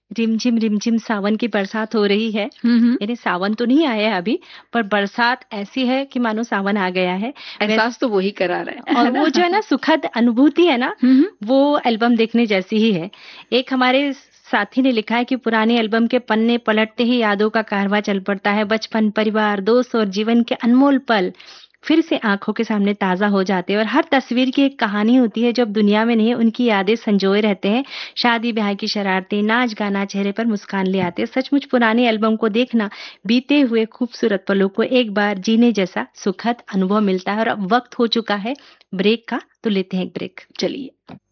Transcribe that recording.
रिमझिम सावन की बरसात हो रही है। हम्म। यानी सावन तो नहीं आया है अभी, पर बरसात ऐसी है कि मानो सावन आ गया है। एहसास तो वही करा रहा और है वो जो है ना सुखद अनुभूति है ना, हम्म। वो एल्बम देखने जैसी ही है। एक हमारे साथी ने लिखा है कि पुराने एल्बम के पन्ने पलटते ही यादों का कारवां चल पड़ता है। बचपन, परिवार, दोस्त और जीवन के अनमोल पल फिर से आंखों के सामने ताजा हो जाते हैं। और हर तस्वीर की एक कहानी होती है, जो अब दुनिया में नहीं है, उनकी यादें संजोए रहते हैं। शादी ब्याह की शरारतें, नाच गाना, चेहरे पर मुस्कान ले आते हैं। सचमुच पुराने एल्बम को देखना बीते हुए खूबसूरत पलों को एक बार जीने जैसा सुखद अनुभव मिलता है। और अब वक्त हो चुका है ब्रेक का, तो लेते हैं एक ब्रेक। चलिए।